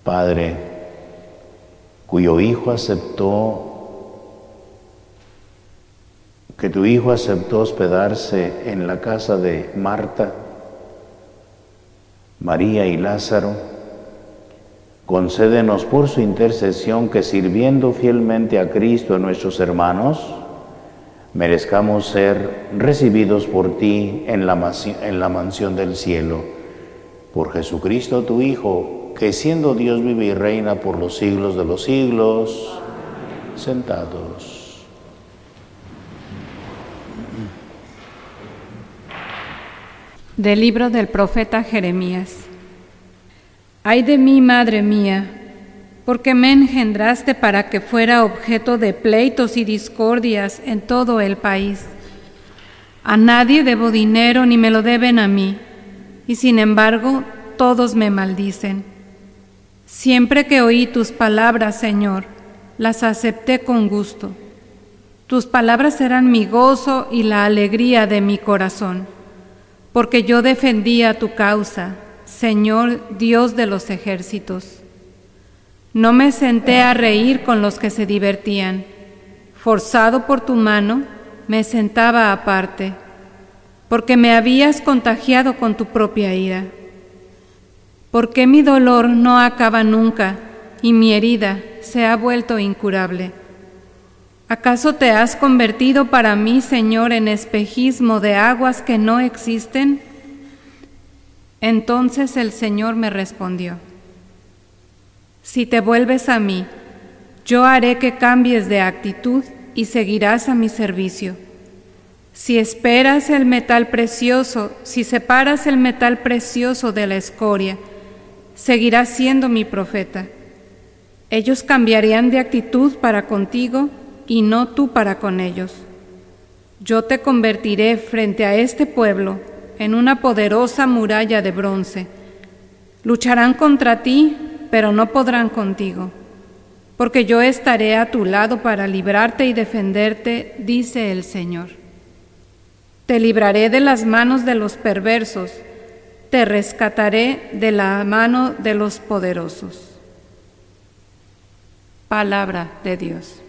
Padre, cuyo Hijo aceptó, que tu Hijo aceptó hospedarse en la casa de Marta, María y Lázaro, concédenos por su intercesión que, sirviendo fielmente a Cristo a nuestros hermanos, merezcamos ser recibidos por ti en la mansión del cielo. Por Jesucristo tu Hijo, que siendo Dios vive y reina por los siglos de los siglos. Sentados. Del libro del profeta Jeremías. Ay de mí, madre mía, porque me engendraste para que fuera objeto de pleitos y discordias en todo el país. A nadie debo dinero ni me lo deben a mí, y sin embargo todos me maldicen. Siempre que oí tus palabras, Señor, las acepté con gusto. Tus palabras eran mi gozo y la alegría de mi corazón, porque yo defendía tu causa, Señor Dios de los ejércitos. No me senté a reír con los que se divertían. Forzado por tu mano, me sentaba aparte, porque me habías contagiado con tu propia ira. ¿Por qué mi dolor no acaba nunca y mi herida se ha vuelto incurable? ¿Acaso te has convertido para mí, Señor, en espejismo de aguas que no existen? Entonces el Señor me respondió: si te vuelves a mí, yo haré que cambies de actitud y seguirás a mi servicio. Si esperas el metal precioso, si separas el metal precioso de la escoria, seguirás siendo mi profeta. Ellos cambiarían de actitud para contigo y no tú para con ellos. Yo te convertiré frente a este pueblo en una poderosa muralla de bronce. Lucharán contra ti, pero no podrán contigo, porque yo estaré a tu lado para librarte y defenderte, dice el Señor. Te libraré de las manos de los perversos, te rescataré de la mano de los poderosos. Palabra de Dios.